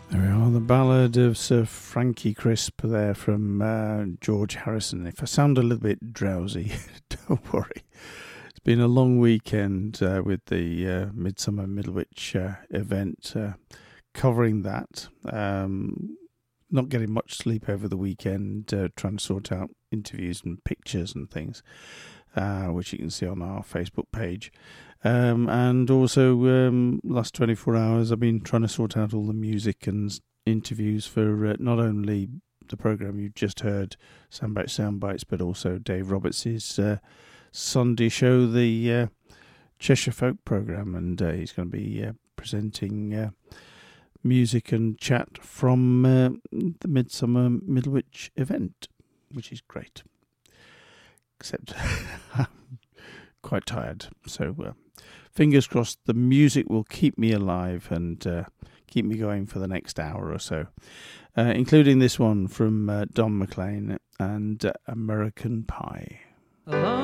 There we are, the ballad of Sir Frankie Crisp there from George Harrison. If I sound a little bit drowsy, don't worry. It's been a long weekend with the Midsummer Middlewich event, covering that. Not getting much sleep over the weekend, trying to sort out interviews and pictures and things, which you can see on our Facebook page. And also, last 24 hours, I've been trying to sort out all the music and interviews for not only the programme you just heard, Soundbites, but also Dave Roberts' Sunday show, the Cheshire Folk programme, and he's going to be presenting music and chat from the Midsummer Middlewich event, which is great. Except I'm quite tired, so fingers crossed the music will keep me alive and keep me going for the next hour or so, including this one from Don McLean and American Pie.